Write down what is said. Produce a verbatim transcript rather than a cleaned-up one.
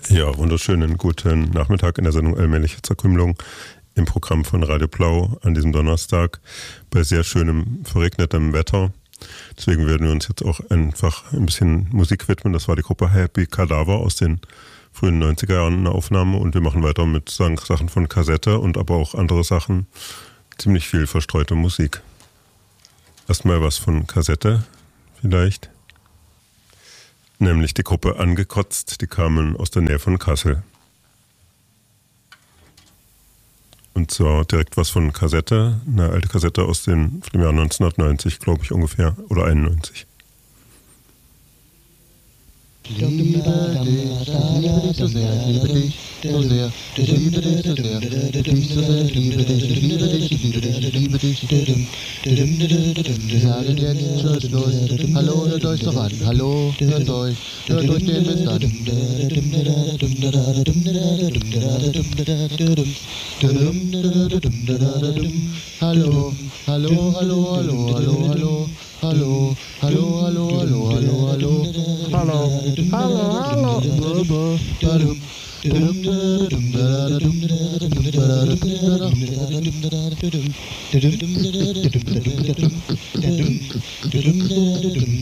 Ja, wunderschönen guten Nachmittag in der Sendung Allmähliche Zerkrümmlung im Programm von Radio Blau an diesem Donnerstag bei sehr schönem, verregnetem Wetter. Deswegen werden wir uns jetzt auch einfach ein bisschen Musik widmen. Das war die Gruppe Happy Cadaver aus den frühen neunziger Jahren eine Aufnahme und wir machen weiter mit Sachen von Kassette und aber auch andere Sachen. Ziemlich viel verstreute Musik. Erstmal was von Kassette vielleicht. Nämlich die Gruppe Angekotzt, die kamen aus der Nähe von Kassel. Und zwar direkt was von Kassette, eine alte Kassette aus den, dem Jahr neunzehnhundertneunzig, glaube ich ungefähr, oder einundneunzig. Ich liebe dich so sehr, ich liebe dich so sehr, ich liebe dich so sehr, ich liebe dich so sehr, ich liebe dich, ich liebe dich, ich liebe dich, ich liebe dich, ich sage jetzt, hört los, hallo, hört euch doch an, hallo, hört euch, hört euch den Mist an. Hallo, hallo, hallo, hallo, hallo, hallo. Hallo, hallo, hallo, hallo, hallo, hallo. Hallo, hallo, hallo.